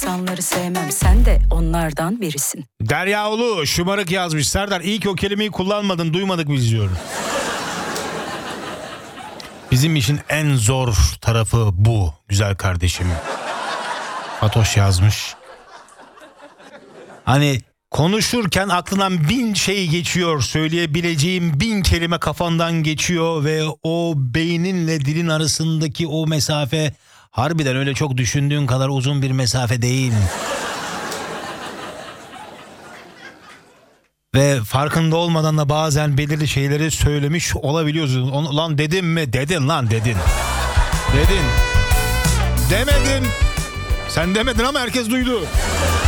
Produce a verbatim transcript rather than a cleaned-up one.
insanları sevmem, sen de onlardan birisin. Deryaoğlu şımarık yazmış. Serdar iyi ki o kelimeyi kullanmadın, duymadık biz diyor. Bizim işin en zor tarafı bu güzel kardeşim. Fatoş yazmış. Hani konuşurken aklından bin şey geçiyor, söyleyebileceğim bin kelime kafandan geçiyor ve o beyninle dilin arasındaki o mesafe harbiden öyle çok düşündüğün kadar uzun bir mesafe değil. Ve farkında olmadan da bazen belirli şeyleri söylemiş olabiliyorsun. Onu, lan dedim mi? Dedin lan dedin. Dedin. Demedin. Sen demedin ama herkes duydu.